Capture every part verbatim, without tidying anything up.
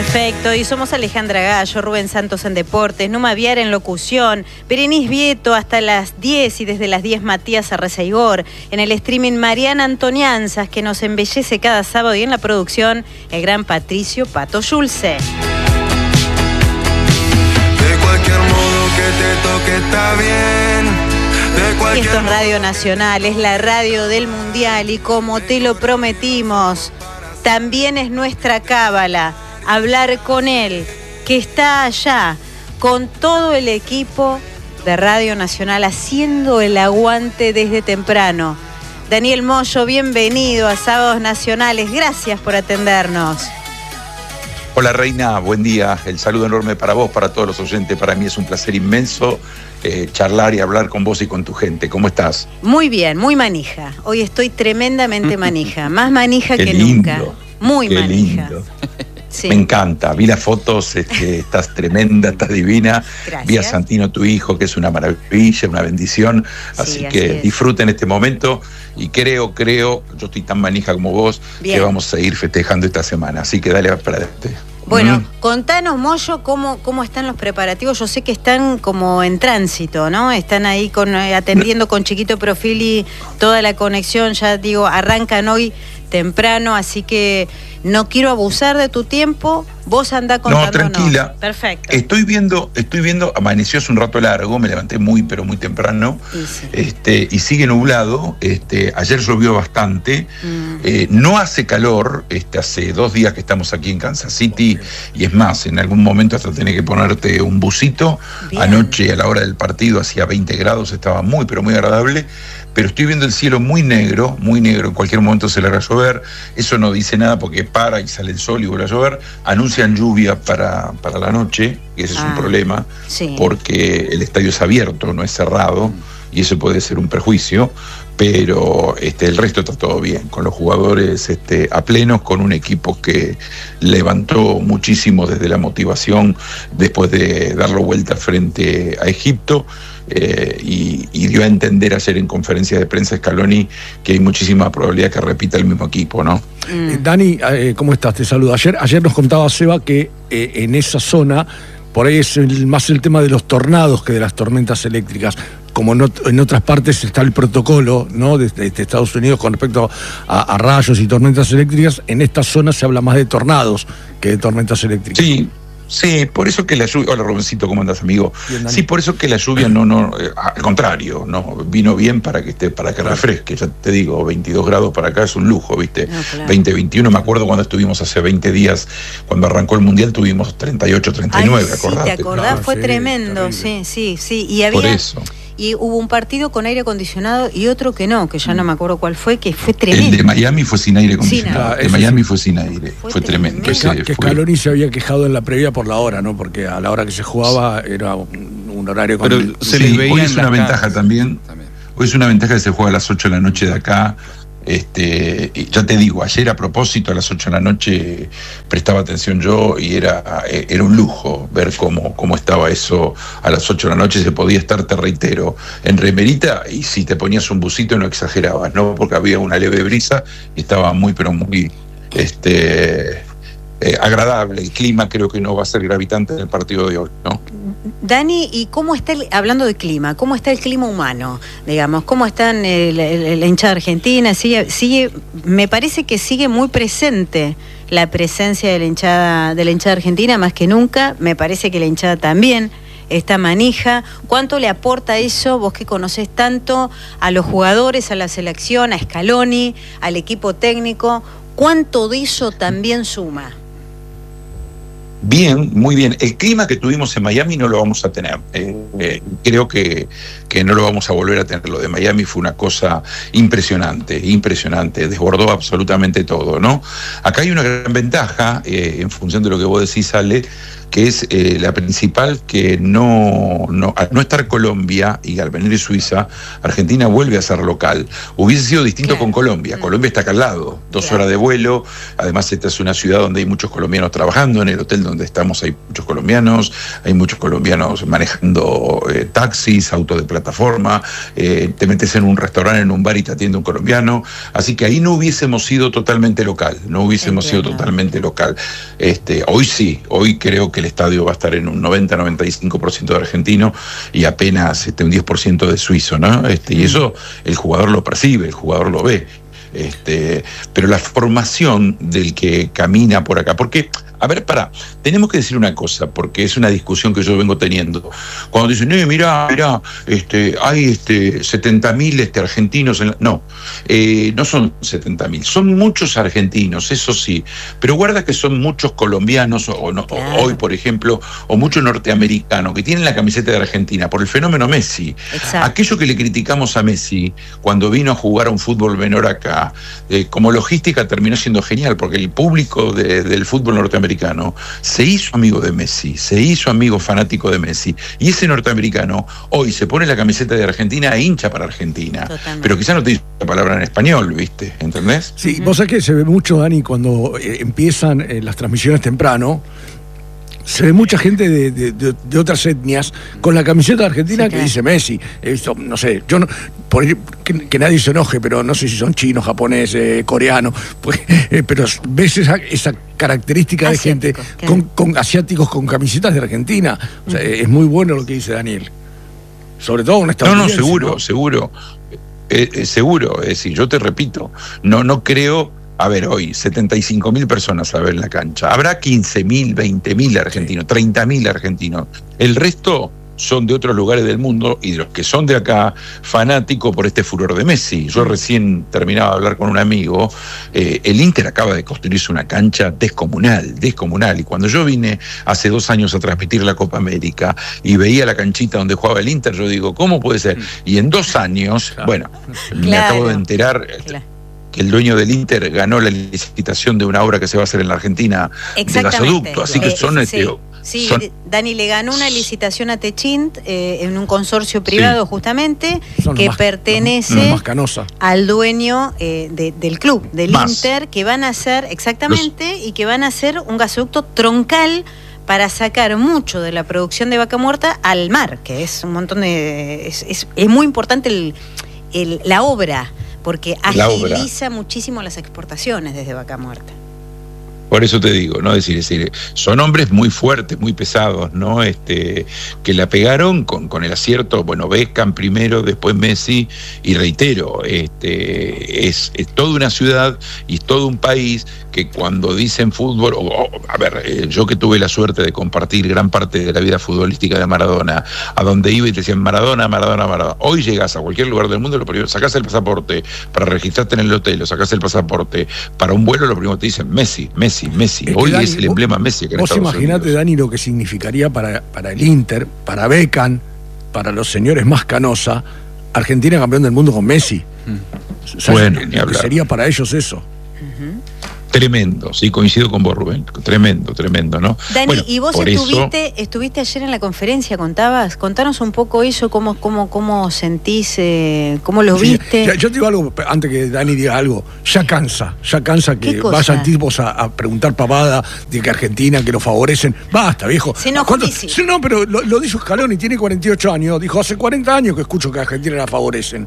Perfecto, y somos Alejandra Gallo, Rubén Santos en Deportes, Numa Viar en Locución, Berenice Vieto hasta las diez y desde las diez Matías Arrezaigor, en el streaming Mariana Antonianzas que nos embellece cada sábado y en la producción el gran Patricio Pato Schulze. De cualquier modo que te toque está bien. De cualquier Esto es Radio Nacional, es la radio del Mundial y como te lo prometimos, también es nuestra cábala hablar con él, que está allá, con todo el equipo de Radio Nacional, haciendo el aguante desde temprano. Daniel Moyo, bienvenido a Sábados Nacionales, gracias por atendernos. Hola Reina, buen día, el saludo enorme para vos, para todos los oyentes, para mí es un placer inmenso eh, charlar y hablar con vos y con tu gente. ¿Cómo estás? Muy bien, muy manija, hoy estoy tremendamente manija, más manija Qué que lindo, nunca, muy qué manija. Lindo. Sí. Me encanta, vi las fotos, este, estás tremenda, estás divina. Gracias. Vi a Santino, tu hijo, que es una maravilla, una bendición. Así Sí, que así es. disfruten este momento y creo, creo, yo estoy tan manija como vos, Bien. que vamos a seguir festejando esta semana. Así que dale para adelante. Bueno, Mm. contanos, Moyo, cómo, cómo están los preparativos. Yo sé que están como en tránsito, ¿no? Están ahí con, eh, atendiendo con Chiquito Profili toda la conexión. Ya digo, arrancan hoy temprano, así que no quiero abusar de tu tiempo. Vos andá contándonos. No, tranquila. Perfecto. Estoy viendo, estoy viendo, amaneció hace un rato largo, me levanté muy, pero muy temprano, Y sí. este, y sigue nublado. Este, ayer llovió bastante, Mm. eh, no hace calor, este, hace dos días que estamos aquí en Kansas City, y es más, en algún momento hasta tenés que ponerte un busito. Bien. Anoche a la hora del partido hacía veinte grados, estaba muy, pero muy agradable. Pero estoy viendo el cielo muy negro, muy negro, en cualquier momento se le hará llover. Eso no dice nada porque para y sale el sol y vuelve a llover. Anuncian lluvia para, para la noche, y ese es Ah, un problema, sí. porque el estadio es abierto, no es cerrado, y eso puede ser un perjuicio. Pero este, el resto está todo bien, con los jugadores este, a plenos, con un equipo que levantó muchísimo desde la motivación después de darlo vuelta frente a Egipto. Eh, y, y dio a entender ayer en conferencia de prensa Scaloni que hay muchísima probabilidad que repita el mismo equipo, ¿no? Mm. Eh, Dani, eh, ¿cómo estás? Te saludo. Ayer, ayer nos contaba Seba que eh, en esa zona, por ahí es el, más el tema de los tornados que de las tormentas eléctricas. Como no, en otras partes está el protocolo, ¿no? de, de, de Estados Unidos con respecto a, a rayos y tormentas eléctricas, en esta zona se habla más de tornados que de tormentas eléctricas. Sí. Sí, por eso que la lluvia... Hola, Rubencito, ¿cómo andás, amigo? Bien, Dani. Sí, por eso que la lluvia no... no eh, al contrario, no vino bien para que esté, para que refresque. Ya te digo, veintidós grados para acá es un lujo, ¿viste? No, claro. veinte, veintiuno, me acuerdo cuando estuvimos hace veinte días, cuando arrancó el Mundial, tuvimos treinta y ocho, treinta y nueve, Ay, sí, acordate. ¿te acordás? No, Fue sí, tremendo, terrible. sí, sí, sí. Y había... Por eso. Y hubo un partido con aire acondicionado y otro que no, que ya no me acuerdo cuál fue, que fue El tremendo. de Miami fue sin aire acondicionado. Sin- el de Ah, Miami ese fue sin aire. Fue Fue, tremendo. tremendo. Ese Que, que fue- Scaloni se había quejado en la previa por la hora, ¿no? Porque a la hora que se jugaba era un, un horario con... Pero se Sí, les veía hoy en es una las ventaja caras. también. También. Hoy es una ventaja que se juega a las ocho de la noche de acá. Este, y ya te digo, ayer a propósito a las ocho de la noche prestaba atención yo y era, era un lujo ver cómo, cómo estaba eso a las ocho de la noche. Se podía estar, te reitero, en remerita, y si te ponías un busito no exagerabas, ¿no? Porque había una leve brisa y estaba muy, pero muy este, eh, agradable. El clima creo que no va a ser gravitante en el partido de hoy, ¿no? Dani, ¿y cómo está, el, hablando de clima, cómo está el clima humano? Digamos, ¿cómo está el, el, la hinchada argentina? Sigue, sigue, me parece que sigue muy presente la presencia de la hinchada, de la hinchada argentina, más que nunca. Me parece que la hinchada también está manija. ¿Cuánto le aporta eso, vos que conocés tanto a los jugadores, a la selección, a Scaloni, al equipo técnico? ¿Cuánto de eso también suma? Bien, muy bien. El clima que tuvimos en Miami no lo vamos a tener. Eh, eh, creo que, que no lo vamos a volver a tener. Lo de Miami fue una cosa impresionante, impresionante. Desbordó absolutamente todo, ¿no? Acá hay una gran ventaja, eh, en función de lo que vos decís, Ale, que es eh, la principal, que no, no, al no estar Colombia y al venir Suiza, Argentina vuelve a ser local. Hubiese sido distinto claro. con Colombia. Mm. Colombia está acá al lado, dos claro. horas de vuelo. Además, esta es una ciudad donde hay muchos colombianos trabajando. En el hotel donde estamos hay muchos colombianos, hay muchos colombianos manejando eh, taxis, autos de plataforma. Eh, te metes en un restaurante, en un bar y te atiende un colombiano. Así que ahí no hubiésemos sido totalmente local, no hubiésemos Entiendo. sido totalmente local. Este, hoy sí, hoy creo que el estadio va a estar en un noventa a noventa y cinco por ciento de argentino y apenas este, un diez por ciento de suizo, ¿no? Este, y eso el jugador lo percibe, el jugador lo ve. Este, pero la formación del que camina por acá, porque, a ver, pará, tenemos que decir una cosa, porque es una discusión que yo vengo teniendo. Cuando dicen, eh, mirá, mirá, este, hay este, setenta mil este, argentinos, en la... no, eh, no son setenta mil, son muchos argentinos, eso sí, pero guarda que son muchos colombianos, o, no, claro. o hoy, por ejemplo, o muchos norteamericanos que tienen la camiseta de Argentina por el fenómeno Messi. Exacto. Aquello que le criticamos a Messi cuando vino a jugar a un fútbol menor acá, Eh, como logística terminó siendo genial, porque el público de, del fútbol norteamericano se hizo amigo de Messi, se hizo amigo fanático de Messi, y ese norteamericano hoy se pone la camiseta de Argentina e hincha para Argentina. Totalmente. Pero quizás no te dice la palabra en español, ¿viste? ¿Entendés? Sí, uh-huh. Vos sabés que se ve mucho, Dani, cuando eh, empiezan eh, las transmisiones temprano. Se ve mucha gente de, de, de, de otras etnias con la camiseta de Argentina sí, que claro. dice Messi. He visto, no sé, yo no, por, que, que nadie se enoje, pero no sé si son chinos, japoneses, coreanos, pues, eh, pero ves esa, esa característica Asiático, de gente claro. con, con asiáticos con camisetas de Argentina. O sea, uh-huh. es muy bueno lo que dice Daniel. Sobre todo una estadounidense. No, no, seguro, ¿no? seguro. Eh, eh, seguro, es decir, yo te repito, no, no creo. A ver, hoy, setenta y cinco mil personas a ver en la cancha. Habrá quince mil, veinte mil argentinos, treinta mil argentinos. El resto son de otros lugares del mundo y de los que son de acá, fanáticos por este furor de Messi. Yo recién terminaba de hablar con un amigo. Eh, el Inter acaba de construirse una cancha descomunal, descomunal. Y cuando yo vine hace dos años a transmitir la Copa América y veía la canchita donde jugaba el Inter, yo digo, ¿cómo puede ser? Y en dos años, claro. bueno, claro. me acabo de enterar... Claro. que el dueño del Inter ganó la licitación de una obra que se va a hacer en la Argentina de gasoducto, así que eh, son... Sí, este, sí son... Dani le ganó una licitación a Techint eh, en un consorcio privado sí. justamente, son que más, pertenece más al dueño eh, de, del club, del más. Inter, que van a hacer, exactamente, Los... y que van a hacer un gasoducto troncal para sacar mucho de la producción de vaca muerta al mar, que es un montón de... Es, es, es muy importante el, el, la obra, porque agiliza muchísimo las exportaciones desde vaca muerta. Por eso te digo, ¿no? Es decir, es decir, son hombres muy fuertes, muy pesados, ¿no? Este, que la pegaron con, con el acierto, bueno, Beckham primero, después Messi, y reitero, este, es, es toda una ciudad y es todo un país que cuando dicen fútbol, o, o, a ver, eh, yo que tuve la suerte de compartir gran parte de la vida futbolística de Maradona, a donde iba y te decían Maradona, Maradona, Maradona. Hoy llegas a cualquier lugar del mundo, lo primero, sacás el pasaporte para registrarte en el hotel, o sacás el pasaporte para un vuelo, lo primero que te dicen Messi, Messi. Messi, es hoy Dani, es el emblema vos, Messi. Que vos imaginate, Dani, lo que significaría para, para el Inter, para Beckham, para los señores más Canosa, Argentina campeón del mundo con Messi. Mm. Bueno, ni hablar. Sería para ellos eso. Uh-huh. Tremendo, sí, coincido con vos, Rubén. Tremendo, tremendo, ¿no? Dani, bueno, y vos estuviste, eso... estuviste ayer en la conferencia, contabas, contanos un poco eso, cómo, cómo, cómo sentís, eh, cómo lo sí, viste. Ya, yo te digo algo, antes que Dani diga algo, ya cansa, ya cansa que vayan tipos a, a preguntar pavada de que Argentina, que lo favorecen. Basta, viejo. Se enojó sí. No, pero lo, lo dijo Scaloni, tiene cuarenta y ocho años, dijo, hace cuarenta años que escucho que a Argentina la favorecen.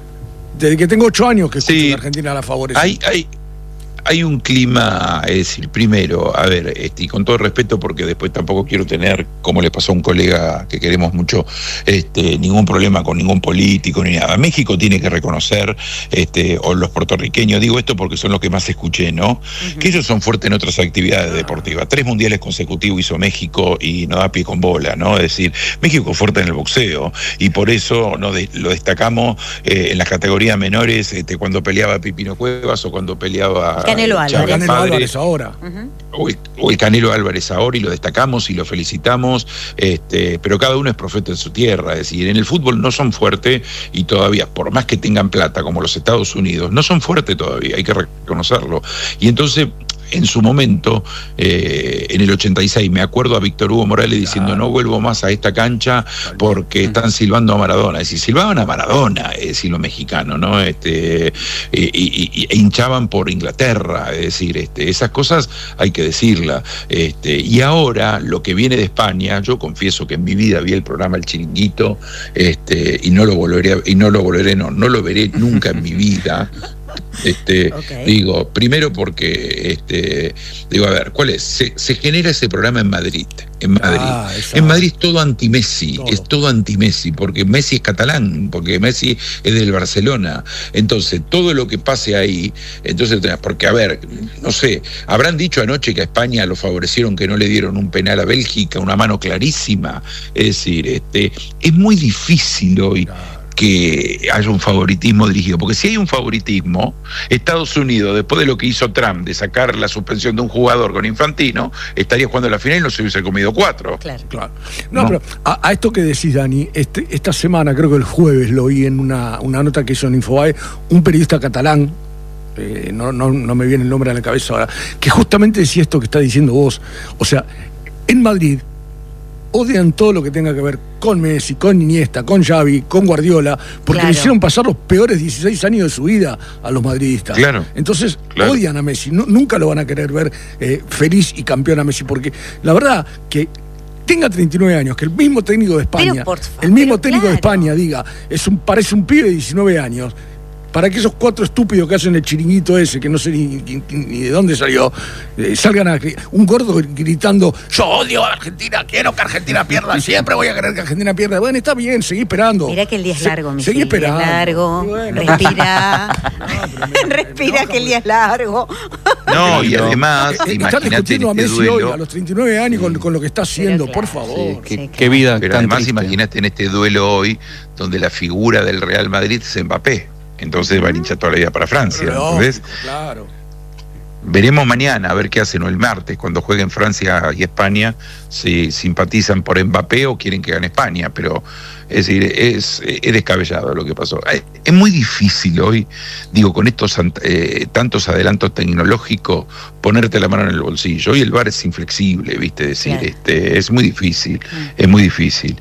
Desde que tengo ocho años que escucho sí, que a Argentina la favorecen. Hay, hay... Hay un clima, es decir, primero, a ver, este, y con todo respeto, porque después tampoco quiero tener, como le pasó a un colega que queremos mucho, este, ningún problema con ningún político ni nada. México tiene que reconocer, este, o los puertorriqueños, digo esto porque son los que más escuché, ¿no? Uh-huh. Que ellos son fuertes en otras actividades deportivas. Tres mundiales consecutivos hizo México y no da pie con bola, ¿no? Es decir, México es fuerte en el boxeo y por eso no de, lo destacamos eh, en las categorías menores, este, cuando peleaba Pipino Cuevas o cuando peleaba... Canelo Álvarez. Canelo Álvarez ahora. Uh-huh. O, el, o el Canelo Álvarez ahora, y lo destacamos y lo felicitamos, este, pero cada uno es profeta en su tierra. Es decir, en el fútbol no son fuertes y todavía, por más que tengan plata como los Estados Unidos, no son fuertes todavía, hay que reconocerlo. Y entonces... en su momento, eh, en el ochenta y seis, me acuerdo a Víctor Hugo Morales diciendo claro. no vuelvo más a esta cancha porque están silbando a Maradona. Es decir, silbaban a Maradona, es decir, los mexicanos, ¿no? Este, e, e, e hinchaban por Inglaterra, es decir, este, esas cosas hay que decirlas. Este, y ahora, lo que viene de España, yo confieso que en mi vida vi el programa El Chiringuito, este, y no lo volveré, y no lo volveré, no, no lo veré nunca en mi vida. Este, okay. Digo, primero porque este, digo, a ver, ¿cuál es? Se, se genera ese programa en Madrid. En Madrid. Ah, en Madrid es todo anti-Messi, todo. es todo anti-Messi, porque Messi es catalán, porque Messi es del Barcelona. Entonces, todo lo que pase ahí, entonces, porque a ver, no sé, habrán dicho anoche que a España lo favorecieron, que no le dieron un penal a Bélgica, una mano clarísima. Es decir, este, es muy difícil hoy que haya un favoritismo dirigido, porque si hay un favoritismo, Estados Unidos, después de lo que hizo Trump de sacar la suspensión de un jugador con Infantino, estaría jugando la final y no se hubiese comido cuatro. Claro, claro. No, no. Pero a, a esto que decís, Dani, este, esta semana, creo que el jueves lo oí en una, una nota que hizo en Infobae, un periodista catalán, eh, no, no, no me viene el nombre a la cabeza ahora, que justamente decía esto que está diciendo vos. O sea, en Madrid odian todo lo que tenga que ver con Messi, con Iniesta, con Xavi, con Guardiola, porque claro. le hicieron pasar los peores dieciséis años de su vida a los madridistas. Claro. Entonces, claro. odian a Messi. No, nunca lo van a querer ver eh, feliz y campeón a Messi, porque la verdad que tenga treinta y nueve años, que el mismo técnico de España, favor, el mismo técnico claro. de España diga, es un, parece un pibe de diecinueve años, para que esos cuatro estúpidos que hacen el chiringuito ese, que no sé ni, ni, ni de dónde salió, eh, salgan a... Un gordo gritando, yo odio a Argentina, quiero que Argentina pierda, siempre voy a querer que Argentina pierda. Bueno, está bien, seguí esperando. Mirá que el día es largo, Se, mi Seguí esperando. Es largo, bueno. respira, no, respira que el día es largo. No, y además, eh, están discutiendo a Messi duelo, hoy, a los treinta y nueve años, con, con lo que está haciendo, claro, por favor. Sí, qué, sí, qué vida. Pero además, imagínate en este duelo hoy, donde la figura del Real Madrid es Mbappé. Entonces va a hinchar toda la vida para Francia, ¿entendés? Claro. Veremos mañana a ver qué hacen, o el martes, cuando jueguen Francia y España, si simpatizan por Mbappé o quieren que gane España, pero es decir, es, es descabellado lo que pasó. Es muy difícil hoy, digo, con estos eh, tantos adelantos tecnológicos, ponerte la mano en el bolsillo. Hoy el V A R es inflexible, ¿viste? Decir, claro. este, es muy difícil, es muy difícil.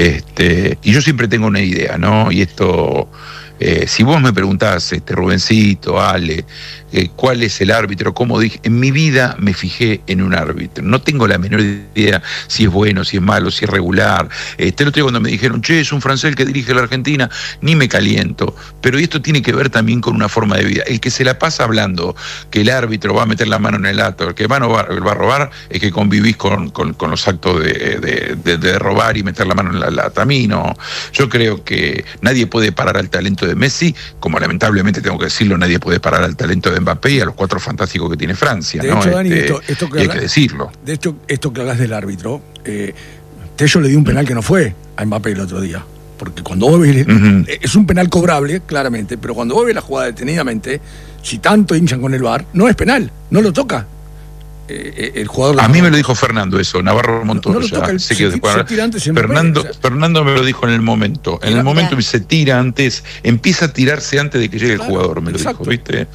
Este, y yo siempre tengo una idea, ¿no? Y esto... Eh, si vos me preguntás, este, Rubencito, Ale, eh, cuál es el árbitro, cómo dije, en mi vida me fijé en un árbitro. No tengo la menor idea si es bueno, si es malo, si es regular. Este, el otro día cuando me dijeron, che, es un francés el que dirige la Argentina, ni me caliento. Pero esto tiene que ver también con una forma de vida. El que se la pasa hablando que el árbitro va a meter la mano en el acto, el que va a robar, va a robar es que convivís con, con, con los actos de, de, de, de robar y meter la mano en la lata. A mí no. Yo creo que nadie puede parar al talento de Messi, como lamentablemente tengo que decirlo, nadie puede parar al talento de Mbappé y a los cuatro fantásticos que tiene Francia, de ¿no? Hecho, Dani, este, esto, esto que y hay habla, que decirlo. De hecho, esto que hablas del árbitro, eh, Tello le dio un penal que no fue a Mbappé el otro día, porque cuando vos ves, uh-huh. es un penal cobrable, claramente, pero cuando vos ves la jugada detenidamente, si tanto hinchan con el V A R, no es penal, no lo toca. Eh, el jugador a mí me lo dijo Fernando eso, Navarro Montoro, no, no ya, el, sé se, que después, se Fernando, o sea, Fernando me lo dijo en el momento, en el momento que se tira antes, empieza a tirarse antes de que llegue claro, el jugador, me exacto. lo dijo, ¿viste?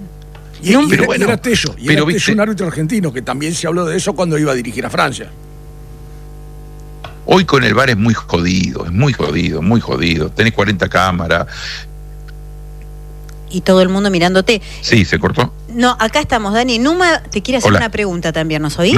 Y, y, pero era, bueno, y era Tello, y pero, era Tello, un árbitro argentino, que también se habló de eso cuando iba a dirigir a Francia. Hoy con el V A R es muy jodido, es muy jodido, muy jodido, tenés cuarenta cámaras. Y todo el mundo mirándote. Sí, se cortó. No, acá estamos, Dani. Numa te quiere hacer Hola. una pregunta también, ¿nos oís?